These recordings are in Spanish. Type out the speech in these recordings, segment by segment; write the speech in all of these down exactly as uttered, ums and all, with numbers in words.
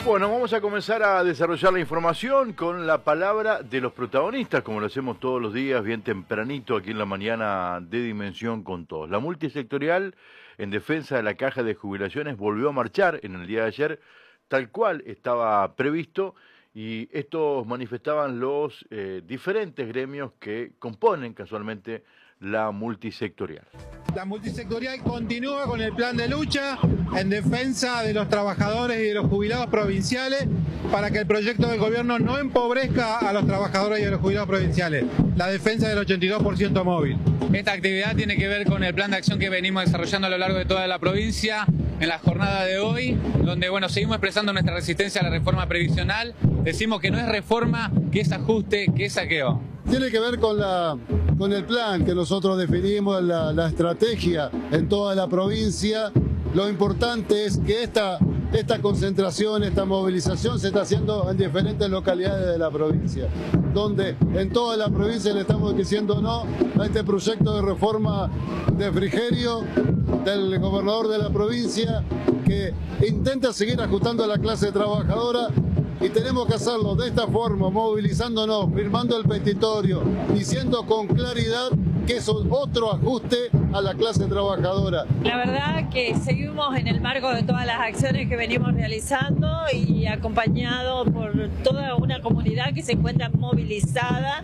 Bueno, vamos a comenzar a desarrollar la información con la palabra de los protagonistas, como lo hacemos todos los días, bien tempranito, aquí en la mañana de Dimensión con Todos. La multisectorial en defensa de la caja de jubilaciones volvió a marchar en el día de ayer, tal cual estaba previsto, y estos manifestaban los eh, diferentes gremios que componen casualmente la multisectorial. La multisectorial continúa con el plan de lucha en defensa de los trabajadores y de los jubilados provinciales para que el proyecto del gobierno no empobrezca a los trabajadores y a los jubilados provinciales. La defensa del ochenta y dos por ciento móvil. Esta actividad tiene que ver con el plan de acción que venimos desarrollando a lo largo de toda la provincia en la jornada de hoy, donde bueno, seguimos expresando nuestra resistencia a la reforma previsional. Decimos que no es reforma, que es ajuste, que es saqueo. Tiene que ver con, la, con el plan que nosotros definimos, la, la estrategia en toda la provincia. Lo importante es que esta, esta concentración, esta movilización se está haciendo en diferentes localidades de la provincia, donde en toda la provincia le estamos diciendo no a este proyecto de reforma de Frigerio, del gobernador de la provincia, que intenta seguir ajustando a la clase trabajadora. Y tenemos que hacerlo de esta forma, movilizándonos, firmando el petitorio, diciendo con claridad que es otro ajuste a la clase trabajadora. La verdad que seguimos en el marco de todas las acciones que venimos realizando y acompañado por toda una comunidad que se encuentra movilizada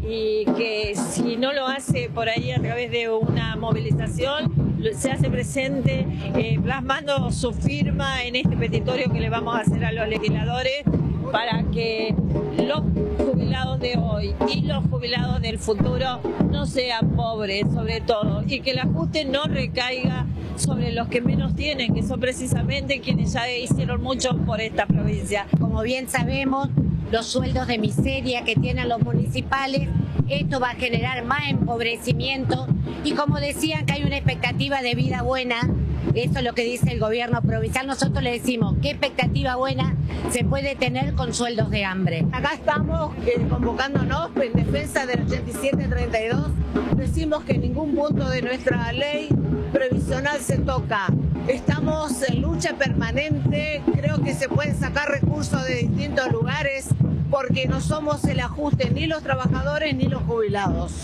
y que si no lo hace por ahí a través de una movilización, se hace presente eh, plasmando su firma en este petitorio que le vamos a hacer a los legisladores para que los jubilados de hoy y los jubilados del futuro no sean pobres sobre todo y que el ajuste no recaiga sobre los que menos tienen, que son precisamente quienes ya hicieron mucho por esta provincia. Como bien sabemos, los sueldos de miseria que tienen los municipales, esto va a generar más empobrecimiento y como decían que hay una expectativa de vida buena, eso es lo que dice el gobierno provincial, nosotros le decimos qué expectativa buena se puede tener con sueldos de hambre. Acá estamos eh, convocándonos en defensa del ochenta y siete treinta y dos, decimos que ningún punto de nuestra ley previsional se toca. Estamos en lucha permanente, creo que se pueden sacar recursos de distintos lugares porque no somos el ajuste ni los trabajadores ni los jubilados.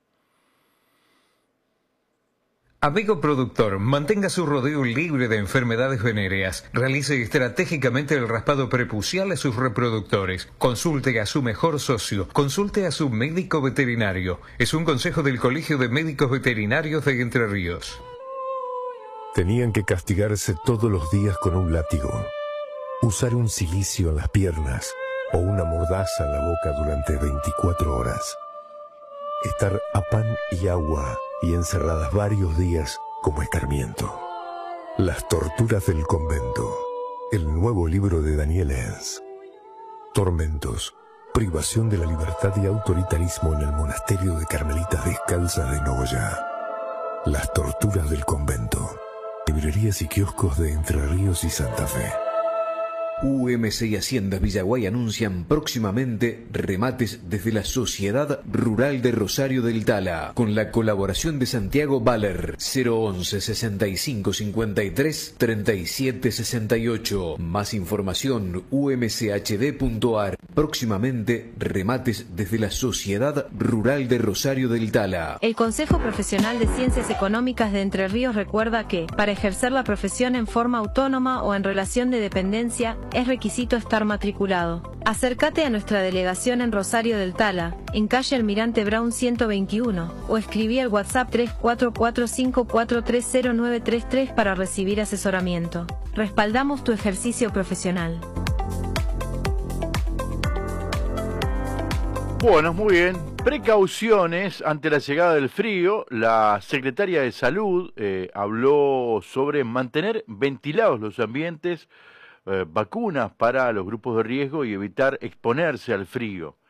Amigo productor, mantenga su rodeo libre de enfermedades venéreas. Realice estratégicamente el raspado prepucial a sus reproductores. Consulte a su mejor socio. Consulte a su médico veterinario. Es un consejo del Colegio de Médicos Veterinarios de Entre Ríos. Tenían que castigarse todos los días con un látigo, usar un cilicio en las piernas o una mordaza en la boca durante veinticuatro horas. Estar a pan y agua y encerradas varios días como escarmiento. Las torturas del convento. El nuevo libro de Daniel Enz. Tormentos, privación de la libertad y autoritarismo en el monasterio de Carmelitas Descalzas de Nogoyá. Las torturas del convento. Librerías y kioscos de Entre Ríos y Santa Fe. U M C y Haciendas Villaguay anuncian próximamente remates desde la Sociedad Rural de Rosario del Tala, con la colaboración de Santiago Baller. Cero once sesenta y cinco cincuenta y tres treinta y siete sesenta y ocho. Más información u m c h d punto a r. Próximamente remates desde la Sociedad Rural de Rosario del Tala. El Consejo Profesional de Ciencias Económicas de Entre Ríos recuerda que, para ejercer la profesión en forma autónoma o en relación de dependencia, es requisito estar matriculado. Acércate a nuestra delegación en Rosario del Tala, en calle Almirante Brown ciento veintiuno, o escribí al WhatsApp tres cuatro cuatro cinco cuatro tres cero nueve tres tres para recibir asesoramiento. Respaldamos tu ejercicio profesional. Bueno, muy bien. Precauciones ante la llegada del frío. La secretaria de Salud eh, habló sobre mantener ventilados los ambientes, eh, vacunas para los grupos de riesgo y evitar exponerse al frío.